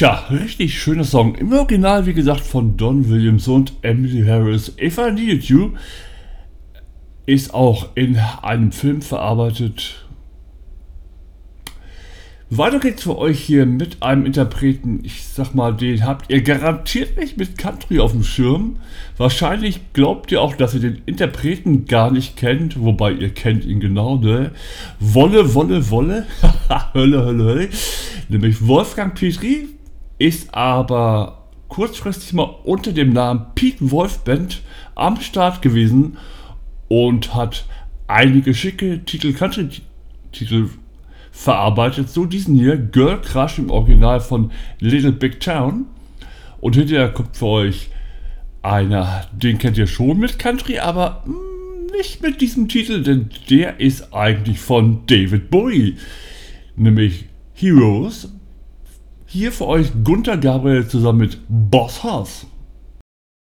Tja, richtig schöner Song. Im Original, wie gesagt, von Don Williams und Emily Harris. If I Needed You ist auch in einem Film verarbeitet. Weiter geht's für euch hier mit einem Interpreten. Ich sag mal, den habt ihr garantiert nicht mit Country auf dem Schirm. Wahrscheinlich glaubt ihr auch, dass ihr den Interpreten gar nicht kennt. Wobei ihr kennt ihn genau, ne? Wolle, Wolle, Wolle. Hölle, Hölle, Hölle. Nämlich Wolfgang Petri ist aber kurzfristig mal unter dem Namen Pete Wolf Band am Start gewesen und hat einige schicke Country-Titel verarbeitet, so diesen hier, Girl Crush im Original von Little Big Town. Und hinterher kommt für euch einer, den kennt ihr schon mit Country, aber nicht mit diesem Titel, denn der ist eigentlich von David Bowie, nämlich Heroes. Hier für euch Gunter Gabriel zusammen mit Boss Hoss.